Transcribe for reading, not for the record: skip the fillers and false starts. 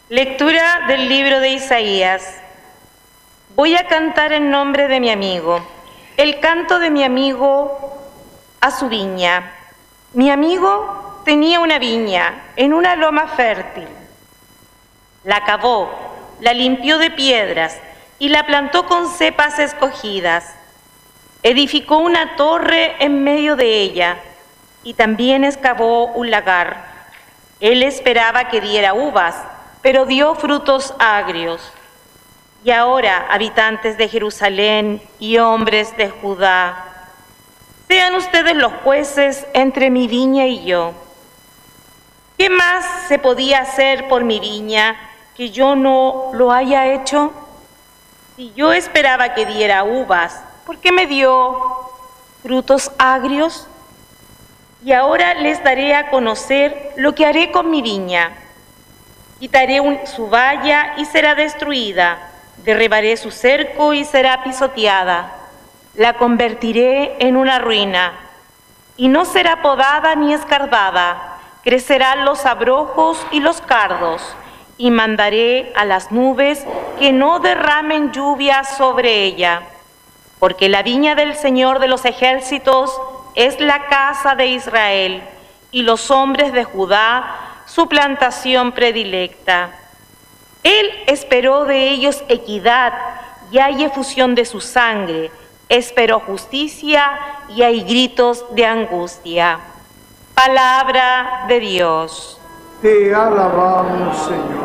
Lectura del libro de Isaías. Voy a cantar en nombre de mi amigo, el canto de mi amigo a su viña. Mi amigo tenía una viña en una loma fértil. La cavó, la limpió de piedras y la plantó con cepas escogidas. Edificó una torre en medio de ella y también excavó un lagar. Él esperaba que diera uvas, pero dio frutos agrios. Y ahora, habitantes de Jerusalén y hombres de Judá, sean ustedes los jueces entre mi viña y yo. ¿Qué más se podía hacer por mi viña que yo no lo haya hecho? Si yo esperaba que diera uvas, ¿por qué me dio frutos agrios? Y ahora les daré a conocer lo que haré con mi viña. Quitaré su valla y será destruida, derribaré su cerco y será pisoteada. La convertiré en una ruina, y no será podada ni escarbada. Crecerán los abrojos y los cardos, y mandaré a las nubes que no derramen lluvia sobre ella. Porque la viña del Señor de los ejércitos es la casa de Israel, y los hombres de Judá su plantación predilecta. Él esperó de ellos equidad, y hay efusión de su sangre. Esperó justicia, y hay gritos de angustia. Palabra de Dios. Te alabamos, Señor.